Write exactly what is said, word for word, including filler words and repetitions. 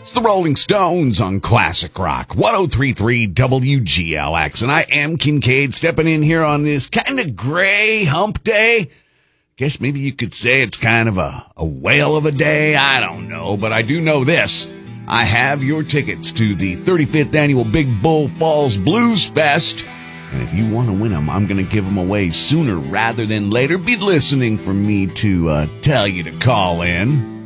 It's the Rolling Stones on Classic Rock, ten thirty-three W G L X, and I am Kincaid stepping in here on this kind of gray hump day. Guess maybe you could say it's kind of a, a whale of a day. I don't know, but I do know this. I have your tickets to the thirty-fifth Annual Big Bull Falls Blues Fest. And if you want to win them, I'm going to give them away sooner rather than later. Be listening for me to uh, tell you to call in.